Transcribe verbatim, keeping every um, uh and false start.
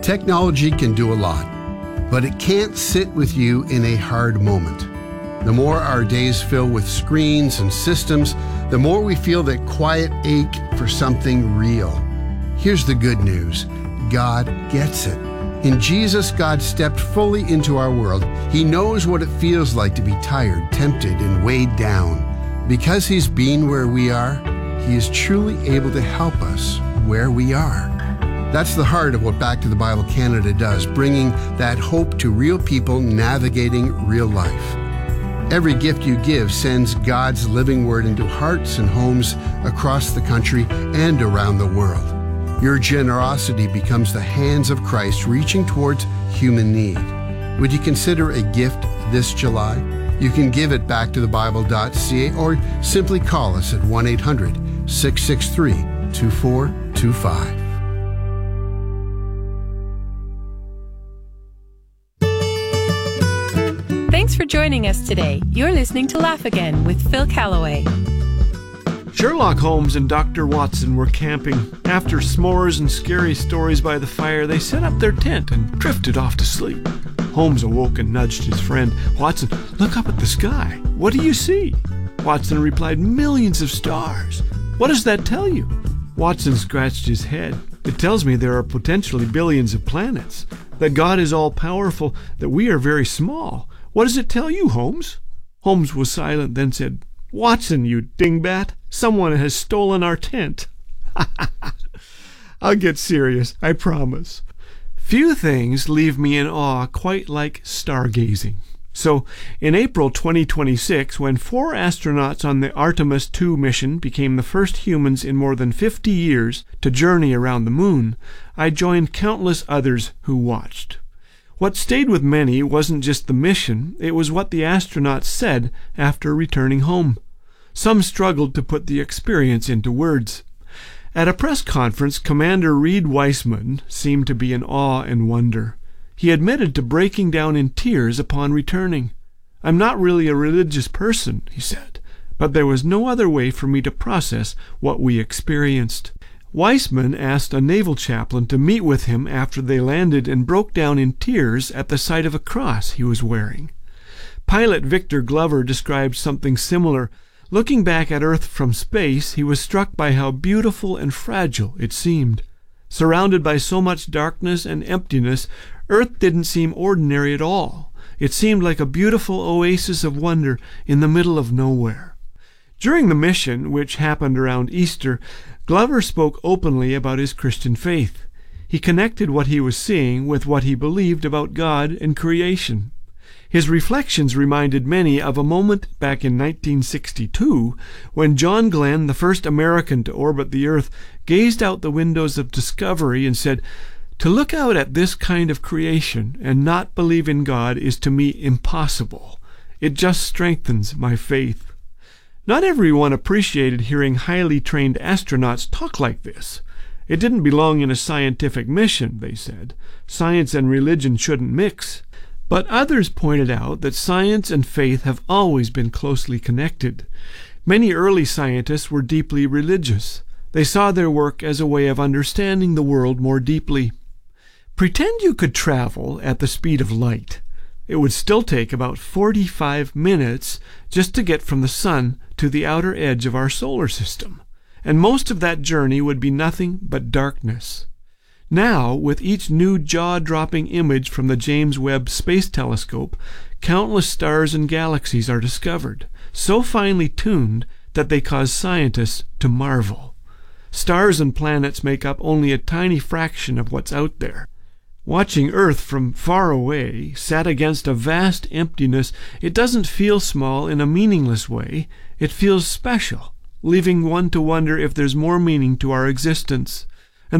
Technology can do a lot, but it can't sit with you in a hard moment. The more our days fill with screens and systems, the more we feel that quiet ache for something real. Here's the good news. God gets it. In Jesus, God stepped fully into our world. He knows what it feels like to be tired, tempted, and weighed down. Because He's been where we are, He is truly able to help us where we are. That's the heart of what Back to the Bible Canada does, bringing that hope to real people navigating real life. Every gift you give sends God's living word into hearts and homes across the country and around the world. Your generosity becomes the hands of Christ reaching towards human need. Would you consider a gift this July? You can give at back to the bible dot c a or simply call us at one eight hundred, six six three, two four two five. Thanks for joining us today. You're listening to Laugh Again with Phil Callaway. Sherlock Holmes and Doctor Watson were camping. After s'mores and scary stories by the fire, they set up their tent and drifted off to sleep. Holmes awoke and nudged his friend. "Watson, look up at the sky. What do you see?" Watson replied, "Millions of stars." "What does that tell you?" Watson scratched his head. "It tells me there are potentially billions of planets, that God is all-powerful, that we are very small. What does it tell you, Holmes?" Holmes was silent, then said, "Watson, you dingbat, someone has stolen our tent." I'll get serious, I promise. Few things leave me in awe quite like stargazing. So, in April twenty twenty-six, when four astronauts on the Artemis two mission became the first humans in more than fifty years to journey around the moon, I joined countless others who watched. What stayed with many wasn't just the mission, it was what the astronauts said after returning home. Some struggled to put the experience into words. At a press conference, Commander Reed Weissman seemed to be in awe and wonder. He admitted to breaking down in tears upon returning. "I'm not really a religious person," he said, "but there was no other way for me to process what we experienced." Weissman asked a naval chaplain to meet with him after they landed and broke down in tears at the sight of a cross he was wearing. Pilot Victor Glover described something similar. Looking back at Earth from space, he was struck by how beautiful and fragile it seemed. Surrounded by so much darkness and emptiness, Earth didn't seem ordinary at all. It seemed like a beautiful oasis of wonder in the middle of nowhere. During the mission, which happened around Easter, Glover spoke openly about his Christian faith. He connected what he was seeing with what he believed about God and creation. His reflections reminded many of a moment back in nineteen sixty-two when John Glenn, the first American to orbit the Earth, gazed out the windows of discovery and said, "To look out at this kind of creation and not believe in God is to me impossible. It just strengthens my faith." Not everyone appreciated hearing highly trained astronauts talk like this. It didn't belong in a scientific mission, they said. Science and religion shouldn't mix. But others pointed out that science and faith have always been closely connected. Many early scientists were deeply religious. They saw their work as a way of understanding the world more deeply. Pretend you could travel at the speed of light. It would still take about forty-five minutes just to get from the sun to the outer edge of our solar system, and most of that journey would be nothing but darkness. Now, with each new jaw-dropping image from the James Webb Space Telescope, countless stars and galaxies are discovered, so finely tuned that they cause scientists to marvel. Stars and planets make up only a tiny fraction of what's out there. Watching Earth from far away, sat against a vast emptiness, it doesn't feel small in a meaningless way. It feels special, leaving one to wonder if there's more meaning to our existence.